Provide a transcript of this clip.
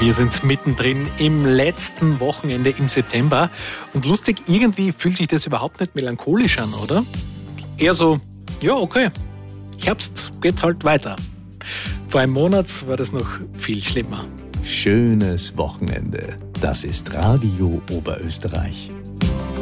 Wir sind mittendrin im letzten Wochenende im September. Und lustig, irgendwie fühlt sich das überhaupt nicht melancholisch an, oder? Eher so, ja, okay, Herbst geht halt weiter. Vor einem Monat war das noch viel schlimmer. Schönes Wochenende. Das ist Radio Oberösterreich.